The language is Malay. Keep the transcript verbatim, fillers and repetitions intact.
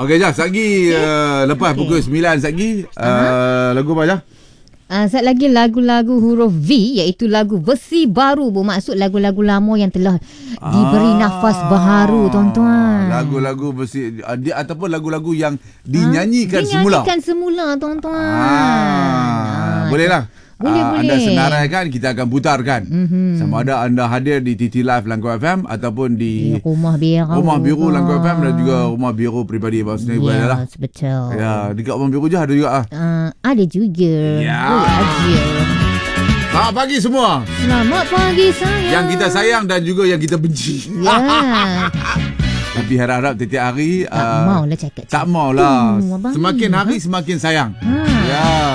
Okey, Jah. Sekejap lagi uh, lepas okay. pukul sembilan sekejap lagi. Uh, uh-huh. Lagu apa, Jah? Uh, sekejap lagi lagu-lagu huruf V, iaitu lagu versi baru, bermaksud lagu-lagu lama yang telah ah, diberi nafas baharu, tuan-tuan. Lagu-lagu versi uh, dia, ataupun lagu-lagu yang dinyanyikan, ha? semula. Dinyanyikan semula, tuan-tuan. Ah, ah, boleh lah. Boleh, uh, boleh. Anda senaraikan, kita akan putarkan. Mm-hmm. Sama ada anda hadir di T T Live Langkawi F M ataupun di, di Rumah Biru. Rumah Biru Langkawi F M dan juga Rumah Biru Peribadi Abang Sendiri. Ya, lah. betul. Ya, dekat Rumah Biru je ada juga ah. Uh, ada juga. Ya. Boleh aja. Selamat pagi semua. Selamat pagi sayang. Yang kita sayang dan juga yang kita benci. Ya. Tapi harap-harap tiap-tiap hari tak uh, maulah cakap. Tak maulah. Hmm, semakin hari ha? semakin sayang. Ha. Ya.